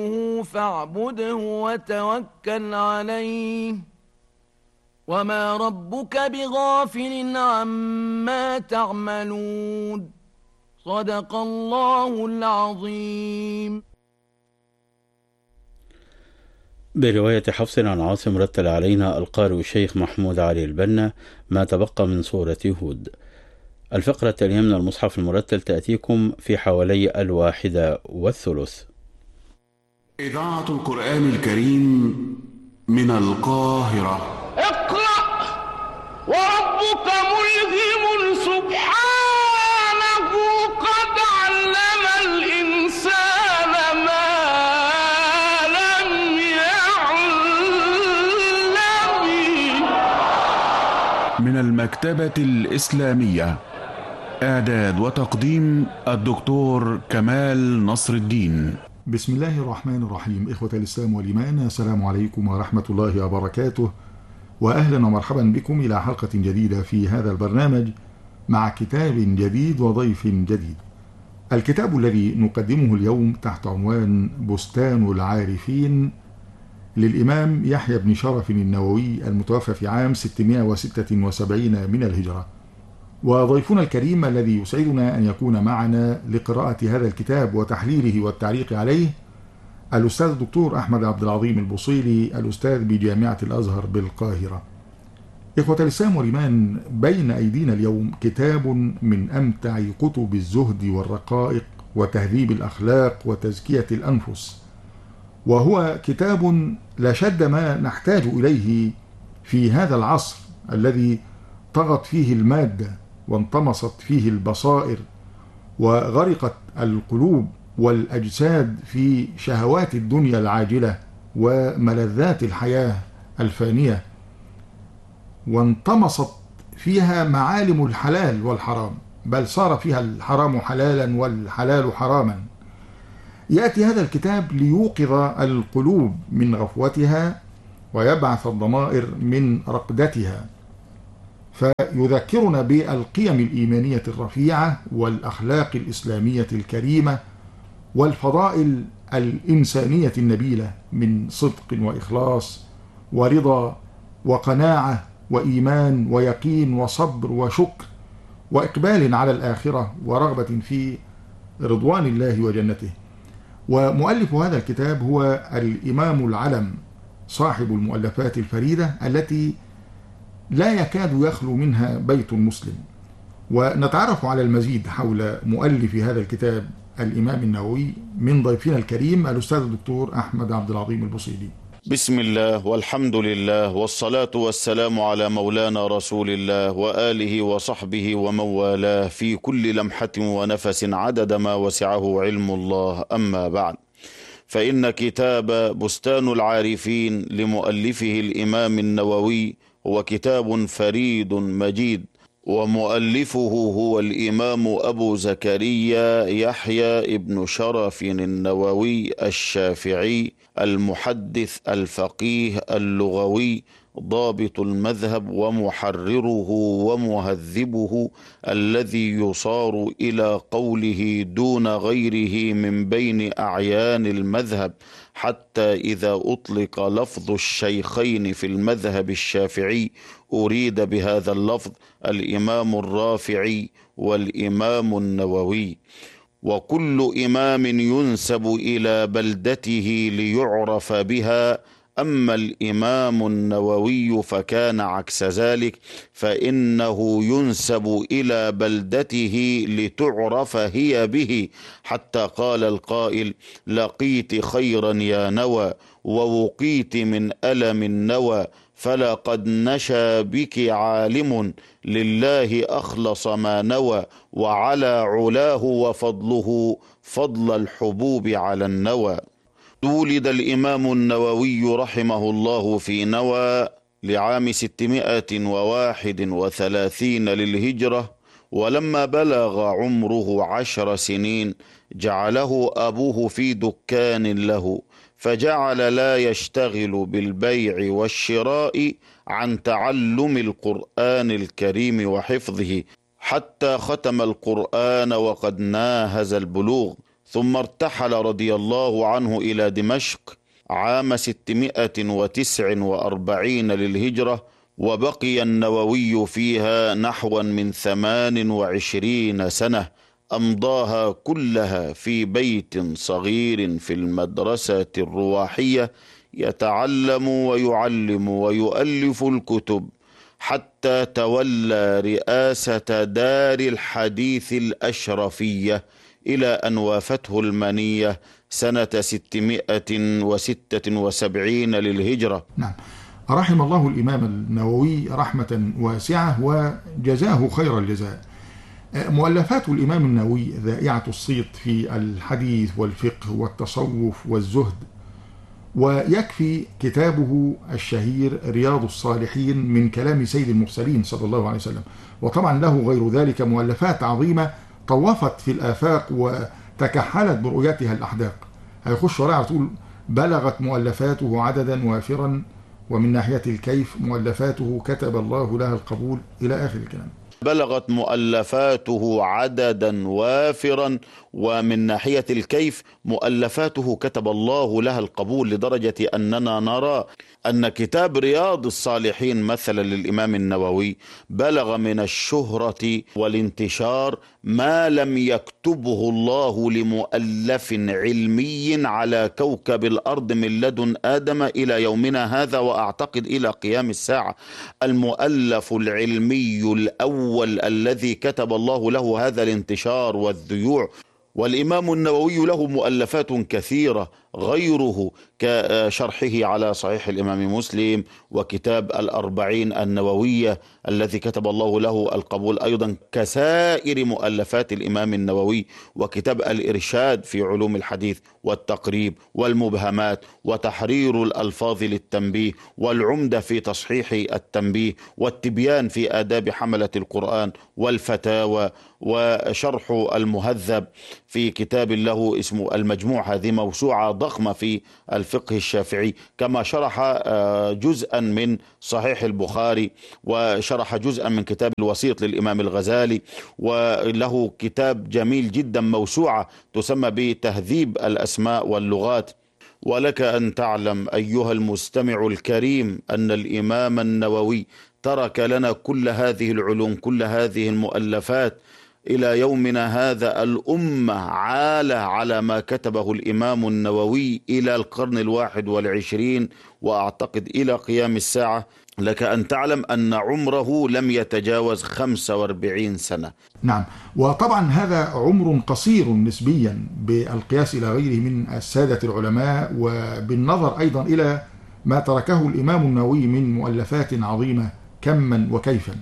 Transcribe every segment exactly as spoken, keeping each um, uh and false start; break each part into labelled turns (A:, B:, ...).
A: فاعبده وتوكل عليه وما ربك بغافل عما تعملون. صدق الله العظيم.
B: برواية حفص عن عاصم رتل علينا القارئ الشيخ محمود علي البنا ما تبقى من سورة هود. الفقرة التالية من المصحف المرتل تأتيكم في حوالي الواحدة والثلث.
C: إذاعة القرآن الكريم من القاهرة.
A: اقرأ وربك ملهم سبحانه قد علم الإنسان ما لم يعلم.
C: من المكتبة الإسلامية، إعداد وتقديم الدكتور كمال نصر الدين.
D: بسم الله الرحمن الرحيم. إخوة الإسلام والإيمان، السلام عليكم ورحمة الله وبركاته، وأهلا ومرحبا بكم إلى حلقة جديدة في هذا البرنامج مع كتاب جديد وضيف جديد. الكتاب الذي نقدمه اليوم تحت عنوان بستان العارفين للإمام يحيى بن شرف النووي المتوفى في عام ستمائة وستة وسبعين من الهجرة. وضيفنا الكريم الذي يسعدنا أن يكون معنا لقراءة هذا الكتاب وتحليله والتعليق عليه الأستاذ الدكتور أحمد عبد العظيم البصيلي، الأستاذ بجامعة الأزهر بالقاهرة. إخوة الإسلام والإيمان، بين أيدينا اليوم كتاب من أمتع كتب الزهد والرقائق وتهذيب الأخلاق وتزكية الأنفس، وهو كتاب لا شد ما نحتاج إليه في هذا العصر الذي طغت فيه المادة وانطمست فيه البصائر وغرقت القلوب والأجساد في شهوات الدنيا العاجلة وملذات الحياة الفانية، وانطمست فيها معالم الحلال والحرام، بل صار فيها الحرام حلالا والحلال حراما. يأتي هذا الكتاب ليوقظ القلوب من غفوتها ويبعث الضمائر من رقدتها، فيذكرنا بالقيم الإيمانية الرفيعة والأخلاق الإسلامية الكريمة والفضائل الإنسانية النبيلة من صدق وإخلاص ورضا وقناعة وإيمان ويقين وصبر وشكر وإقبال على الآخرة ورغبة في رضوان الله وجنته. ومؤلف هذا الكتاب هو الإمام العلم صاحب المؤلفات الفريدة التي لا يكاد يخلو منها بيت مسلم. ونتعرف على المزيد حول مؤلف هذا الكتاب الإمام النووي من ضيفنا الكريم الأستاذ الدكتور أحمد عبد العظيم البصيلي.
E: بسم الله والحمد لله والصلاة والسلام على مولانا رسول الله وآله وصحبه ومن والاه في كل لمحة ونفس عدد ما وسعه علم الله. أما بعد، فإن كتاب بستان العارفين لمؤلفه الإمام النووي هو كتاب فريد مجيد، ومؤلفه هو الإمام أبو زكريا يحيى ابن شرف النووي الشافعي المحدث الفقيه اللغوي ضابط المذهب ومحرره ومهذبه، الذي يصار إلى قوله دون غيره من بين أعيان المذهب، حتى إذا أطلق لفظ الشيخين في المذهب الشافعي أريد بهذا اللفظ الإمام الرافعي والإمام النووي. وكل إمام ينسب إلى بلدته ليعرف بها، أما الإمام النووي فكان عكس ذلك، فإنه ينسب إلى بلدته لتعرف هي به، حتى قال القائل: لقيت خيرا يا نوى ووقيت من ألم النوى، فلقد نشى بك عالم لله أخلص ما نوى، وعلى علاه وفضله فضل الحبوب على النوى. ولد الإمام النووي رحمه الله في نوى لعام ستمائة وواحد وثلاثين للهجرة، ولما بلغ عمره عشر سنين جعله أبوه في دكان له، فجعل لا يشتغل بالبيع والشراء عن تعلم القرآن الكريم وحفظه، حتى ختم القرآن وقد ناهز البلوغ، ثم ارتحل رضي الله عنه إلى دمشق عام ستمائة وتسع وأربعين للهجرة، وبقي النووي فيها نحوا من ثمان وعشرين سنة، أمضاها كلها في بيت صغير في المدرسة الرواحية يتعلم ويعلم ويؤلف الكتب، حتى تولى رئاسة دار الحديث الأشرفية إلى أن وافته المنية سنة ستمائة وستة وسبعين للهجرة.
D: نعم، رحم الله الإمام النووي رحمة واسعة وجزاه خير الجزاء. مؤلفات الإمام النووي ذائعة الصيت في الحديث والفقه والتصوف والزهد، ويكفي كتابه الشهير رياض الصالحين من كلام سيد المرسلين صلى الله عليه وسلم، وطبعا له غير ذلك مؤلفات عظيمة طوفت في الآفاق وتكحلت برؤيتها الأحداق. هيخش وراء تقول بلغت مؤلفاته عددا وافرا، ومن ناحية الكيف مؤلفاته كتب الله لها القبول إلى آخر الكلام.
E: بلغت مؤلفاته عددا وافرا، ومن ناحية الكيف مؤلفاته كتب الله لها القبول، لدرجة أننا نرى أن كتاب رياض الصالحين مثلا للإمام النووي بلغ من الشهرة والانتشار ما لم يكتبه الله لمؤلف علمي على كوكب الأرض من لدن آدم إلى يومنا هذا، وأعتقد إلى قيام الساعة. المؤلف العلمي الأول الذي كتب الله له هذا الانتشار والذيوع. والإمام النووي له مؤلفات كثيرة غيره، كشرحه على صحيح الإمام مسلم، وكتاب الأربعين النووية الذي كتب الله له القبول أيضا كسائر مؤلفات الإمام النووي، وكتاب الإرشاد في علوم الحديث والتقريب والمبهمات وتحرير الألفاظ للتنبيه، والعمدة في تصحيح التنبيه، والتبيان في آداب حملة القرآن، والفتاوى، وشرح المهذب في كتاب له اسمه المجموع. هذه موسوعة ضخمة في الفقه الشافعي، كما شرح جزءا من صحيح البخاري، وشرح جزءا من كتاب الوسيط للإمام الغزالي، وله كتاب جميل جدا موسوعة تسمى بتهذيب الأسماء واللغات. ولك أن تعلم أيها المستمع الكريم أن الإمام النووي ترك لنا كل هذه العلوم، كل هذه المؤلفات. إلى يومنا هذا الأمة عالة على ما كتبه الإمام النووي إلى القرن الواحد والعشرين، وأعتقد إلى قيام الساعة. لك أن تعلم أن عمره لم يتجاوز خمسة وأربعين سنة.
D: نعم، وطبعا هذا عمر قصير نسبيا بالقياس إلى غيره من السادة العلماء، وبالنظر أيضا إلى ما تركه الإمام النووي من مؤلفات عظيمة كما وكيفا.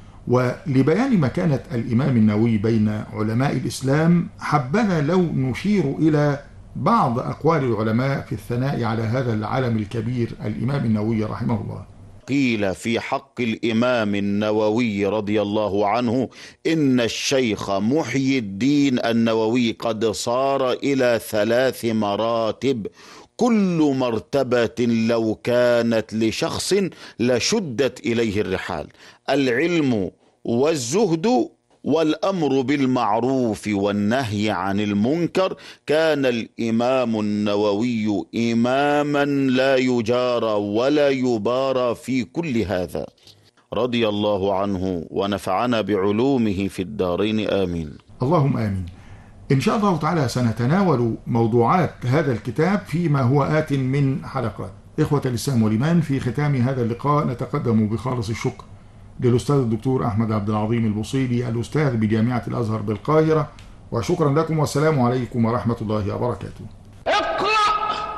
D: ولبيان مكانة الإمام النووي بين علماء الإسلام حبنا لو نشير إلى بعض أقوال العلماء في الثناء على هذا العالم الكبير الإمام النووي رحمه الله.
E: قيل في حق الإمام النووي رضي الله عنه إن الشيخ محي الدين النووي قد صار إلى ثلاث مراتب، كل مرتبة لو كانت لشخص لشدت إليه الرحال: العلم والزهد والأمر بالمعروف والنهي عن المنكر. كان الإمام النووي إماما لا يجارى ولا يبارى في كل هذا، رضي الله عنه ونفعنا بعلومه في الدارين آمين.
D: اللهم آمين. إن شاء الله تعالى سنتناول موضوعات هذا الكتاب فيما هو آت من حلقات. إخوة الإسلام والإيمان، في ختام هذا اللقاء نتقدم بخالص الشكر للأستاذ الدكتور أحمد عبد العظيم البوصيلي الأستاذ بجامعة الأزهر بالقاهرة، وشكرا لكم والسلام عليكم ورحمة الله وبركاته.
A: اقرأ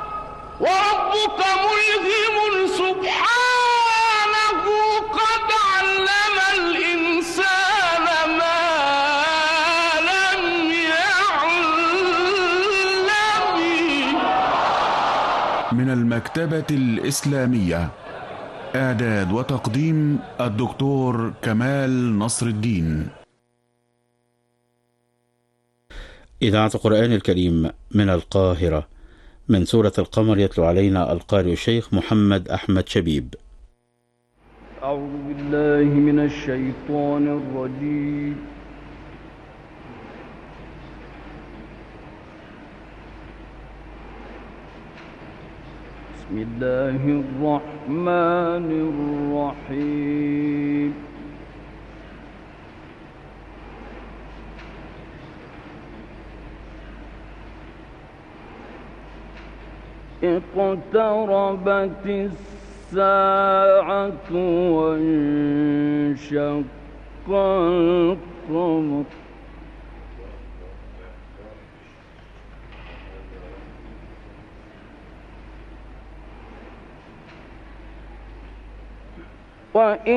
A: وربك ملهم سبحانه قد علم الإنسان ما لم يعلم.
C: من المكتبة الإسلامية، إعداد وتقديم الدكتور كمال نصر الدين.
B: إذاعة القرآن الكريم من القاهرة، من سورة القمر يتلو علينا القارئ الشيخ محمد أحمد شبيب.
F: أعوذ بالله من الشيطان الرجيم. بسم الله الرحمن الرحيم اقتربت الساعة وانشق القمر وإن